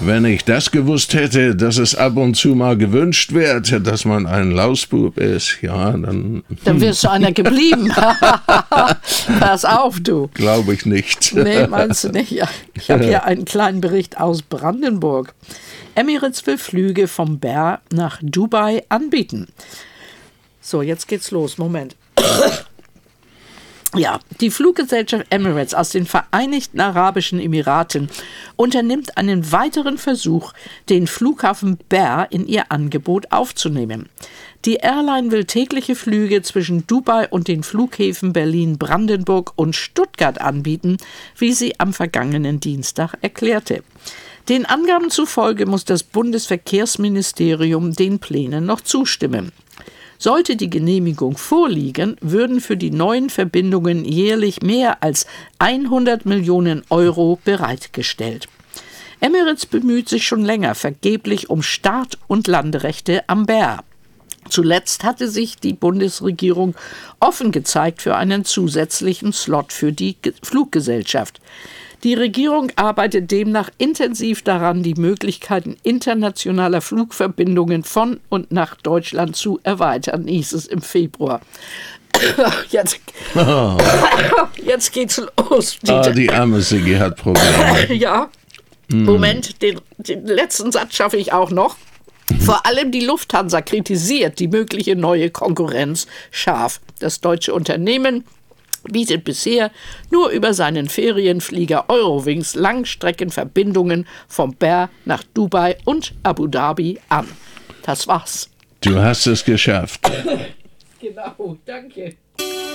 Wenn ich das gewusst hätte, dass es ab und zu mal gewünscht wird, dass man ein Lausbub ist, ja, dann... Dann wärst du einer geblieben. Pass auf, du. Glaube ich nicht. Nee, meinst du nicht? Ja. Ich habe hier einen kleinen Bericht aus Brandenburg. Emirates will Flüge vom Bär nach Dubai anbieten. So, jetzt geht's los. Moment. Ja, die Fluggesellschaft Emirates aus den Vereinigten Arabischen Emiraten unternimmt einen weiteren Versuch, den Flughafen Bär in ihr Angebot aufzunehmen. Die Airline will tägliche Flüge zwischen Dubai und den Flughäfen Berlin, Brandenburg und Stuttgart anbieten, wie sie am vergangenen Dienstag erklärte. Den Angaben zufolge muss das Bundesverkehrsministerium den Plänen noch zustimmen. Sollte die Genehmigung vorliegen, würden für die neuen Verbindungen jährlich mehr als 100 Millionen Euro bereitgestellt. Emirates bemüht sich schon länger vergeblich um Start- und Landerechte am Bär. Zuletzt hatte sich die Bundesregierung offen gezeigt für einen zusätzlichen Slot für die Fluggesellschaft. Die Regierung arbeitet demnach intensiv daran, die Möglichkeiten internationaler Flugverbindungen von und nach Deutschland zu erweitern, hieß es im Februar. Jetzt geht's los. Die arme Siggi hat Probleme. Ja, Moment, den letzten Satz schaffe ich auch noch. Vor allem die Lufthansa kritisiert die mögliche neue Konkurrenz scharf. Das deutsche Unternehmen bietet bisher nur über seinen Ferienflieger Eurowings Langstreckenverbindungen vom Bär nach Dubai und Abu Dhabi an. Das war's. Du hast es geschafft. Genau, danke.